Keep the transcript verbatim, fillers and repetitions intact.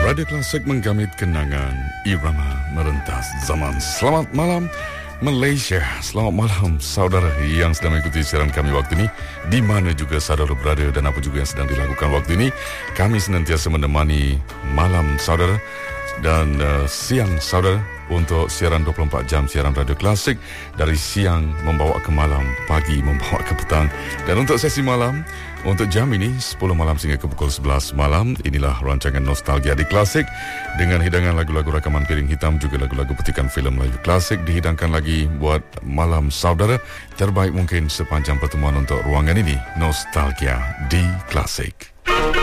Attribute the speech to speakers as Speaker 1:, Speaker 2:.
Speaker 1: Radio Klasik menggamit kenangan irama merentas zaman. Selamat malam Malaysia, selamat malam saudara yang sedang mengikuti siaran kami waktu ini, di mana juga saudara berada dan apa juga yang sedang dilakukan waktu ini. Kami senantiasa menemani malam saudara dan uh, siang saudara untuk siaran dua puluh empat jam siaran Radio Klasik, dari siang membawa ke malam, pagi membawa ke petang. Dan untuk sesi malam, untuk jam ini sepuluh malam sehingga ke pukul sebelas malam, inilah rancangan Nostalgia di Klasik dengan hidangan lagu-lagu rakaman piring hitam, juga lagu-lagu petikan filem live klasik dihidangkan lagi buat malam saudara terbaik mungkin sepanjang pertemuan untuk ruangan ini, Nostalgia di Klasik.